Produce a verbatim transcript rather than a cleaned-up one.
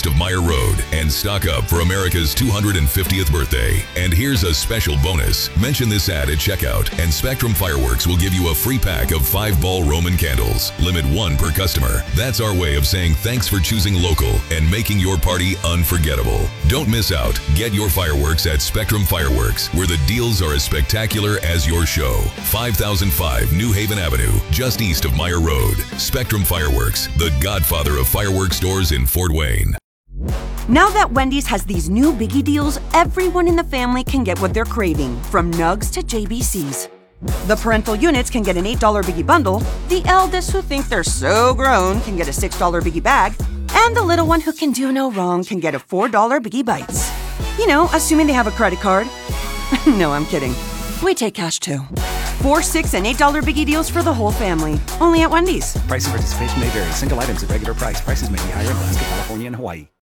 Southeast of Meyer Road and stock up for America's two hundred fiftieth birthday. And here's a special bonus. Mention this ad at checkout and Spectrum Fireworks will give you a free pack of five ball Roman candles. Limit one per customer. That's our way of saying thanks for choosing local and making your party unforgettable. Don't miss out. Get your fireworks at Spectrum Fireworks, where the deals are as spectacular as your show. five thousand five New Haven Avenue, just east of Meyer Road. Spectrum Fireworks, the godfather of fireworks stores in Fort Wayne. Now that Wendy's has these new biggie deals, everyone in the family can get what they're craving, from nugs to J B Cs. The parental units can get an eight dollar biggie bundle, the eldest who think they're so grown can get a six dollar biggie bag, and the little one who can do no wrong can get a four dollar biggie bites. You know, assuming they have a credit card. No, I'm kidding. We take cash too. Four, six, and eight dollar biggie deals for the whole family. Only at Wendy's. Price and participation may vary. Single items at regular price. Prices may be higher in Alaska, California, and Hawaii.